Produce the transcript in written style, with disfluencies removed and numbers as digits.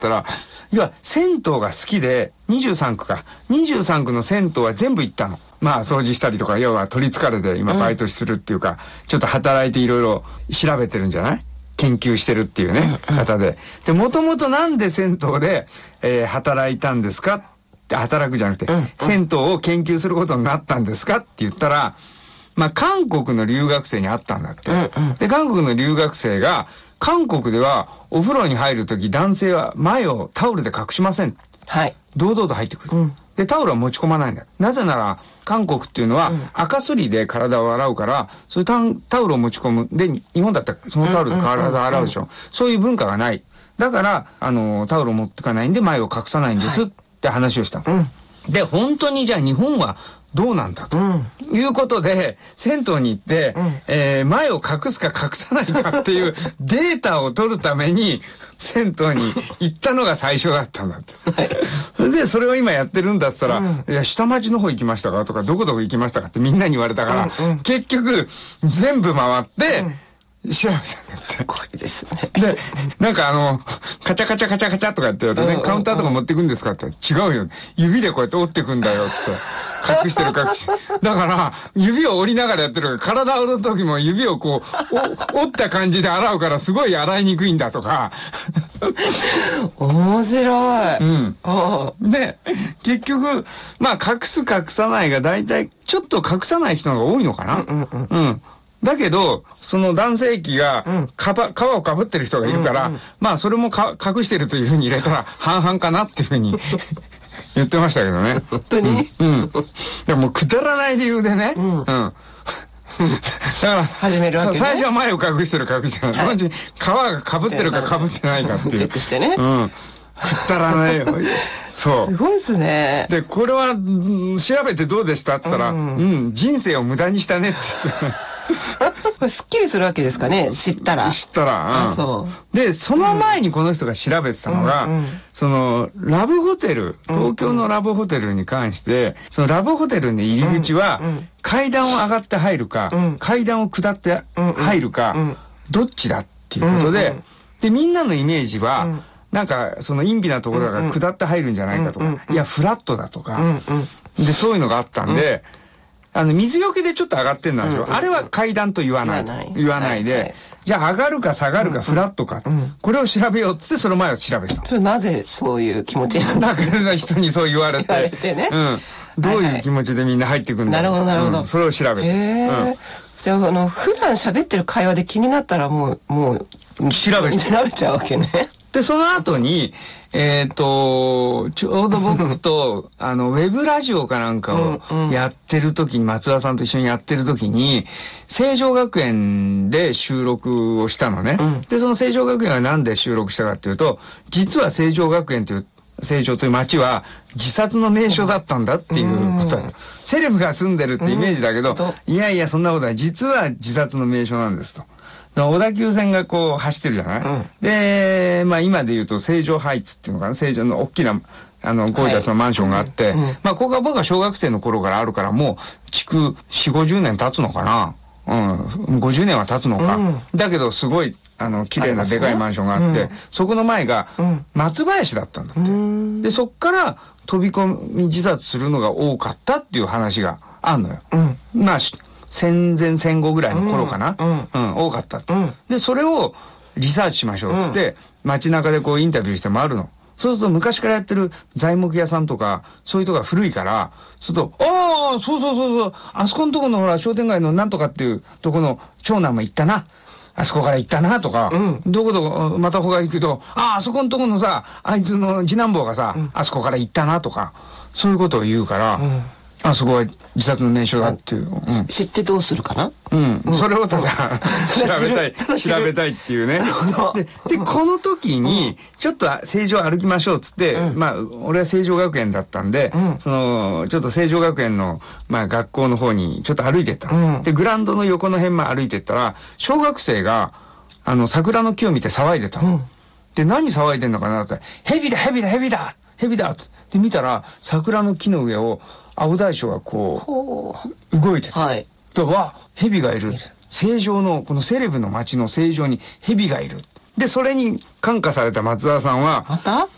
ったら、いや、銭湯が好きで、23区か。23区の銭湯は全部行ったの。まあ、掃除したりとか、要は取り憑かれて今バイトするっていうか、ちょっと働いていろいろ調べてるんじゃない？研究してるっていうね、方で。で、もともとなんで銭湯で、働いたんですかって働くじゃなくて、銭湯を研究することになったんですかって言ったら、まあ、韓国の留学生に会ったんだって。で、韓国の留学生が、韓国ではお風呂に入るとき男性は前をタオルで隠しません。 はい。 堂々と入ってくる。で、タオルは持ち込まないんだ。なぜなら、韓国っていうのは赤すりで体を洗うから、そういうタオルを持ち込む。で、日本だったらそのタオルで体を洗うでしょ。そういう文化がない。だから、タオルを持ってかないんで前を隠さないんですって話をした。で、本当にじゃあ日本はどうなんだと、いうことで、銭湯に行って、前を隠すか隠さないかっていうデータを取るために、銭湯に行ったのが最初だったんだって。で、それを今やってるんだったら、いや、下町の方行きましたかとか、どこどこ行きましたかってみんなに言われたから、結局、全部回って、調べたんですすごいですね。 で、なんかカチャカチャカチャカチャとかって言うとね、カウンターとか持ってくんですかって、違うよ。指でこうやって折ってくんだよ、つって。隠してる隠して。だから、指を折りながらやってるから、体を折る時も指をこう、折った感じで洗うから、すごい洗いにくいんだとか。 面白い。 で、結局、まあ、隠す隠さないが大体、ちょっと隠さない人が多いのかな。だけど、その男性器が、皮をかぶってる人がいるから、まあ、それも隠してるというふうに入れたら、半々かなっていうふうに言ってましたけどね。 本当に？ でも、くだらない理由でね。だから、 始めるわけね。 最初は前を隠してる隠してない。そのうち、皮がかぶってるかかぶってないかっていう。 チェックしてね。 くだらない。そう。 すごいですね。 で、これは、調べてどうでしたって言ったら、人生を無駄にしたねって言って。 これすっきりするわけですかね、知ったら。 そう。で、その前にこの人が調べてたのが、その、ラブホテル、東京のラブホテルに関して、そのラブホテルの入り口は、階段を上がって入るか、階段を下って入るか、どっちだっていうことで、で、みんなのイメージは、なんか、その陰微なところだから下って入るんじゃないかとか、いや、フラットだとか、で、そういうのがあったんで、水よけでちょっと上がってんなんですよ。あれは階段と言わない。言わないで、じゃあ上がるか下がるかフラットか、これを調べようっつってその前を調べた。 それなぜそういう気持ちになんか人にそう言われて。 ね。 どういう気持ちでみんな入ってくるんだろう。 なるほど、なるほど。 それを調べて。 じゃあ、普段喋ってる会話で気になったらもう、 調べちゃうわけね。 で、その後に、ちょうど僕と、ウェブラジオかなんかをやってる時に、松田さんと一緒にやってる時に、成城学園で収録をしたのね。で、その成城学園はなんで収録したかっていうと、実は成城学園という、成城という町は自殺の名所だったんだっていうことだ。セレブが住んでるってイメージだけど、いやいや、そんなことない。実は自殺の名所なんですと。小田急線がこう走ってるじゃない、で、まあ今で言うと成城ハイツっていうのかな、成城の大きなゴージャスなマンションがあって、まあここは僕は小学生の頃からあるからもう築4、50年経つのかな。50年は経つのか。だけどすごい綺麗なでかいマンションがあって、そこの前が松林だったんだって。で、そっから飛び込み自殺するのが多かったっていう話があんのよ。まあ戦前戦後ぐらいの頃かな。多かったって。で、それをリサーチしましょうっつって、街中でこうインタビューして回るの。そうすると昔からやってる材木屋さんとか、そういうとこが古いから、そうすると、ああ、そう、あそこのとこのほら、商店街のなんとかっていうとこの長男も行ったな。あそこから行ったなとか、どこどこ、また他行くと、あそこのとこのさ、あいつの次男坊がさ、あそこから行ったなとか、そういうことを言うから、あそこは自殺の名所だっていう。 知ってどうするかな？ それをただ調べたいっていうね。で、この時に、ちょっと成城歩きましょうっつって、まあ、俺は成城学園だったんで、ちょっと成城学園の、まあ、学校の方にちょっと歩いてった。で、グラウンドの横の辺歩いてったら、小学生が、桜の木を見て騒いでたの。で、何騒いでんのかなって、蛇だって見たら、桜の木の上を、青大将がこう動いてた。とは蛇がいる。成城のこのセレブの町の成城に蛇がいる。でそれに感化された松田さんは、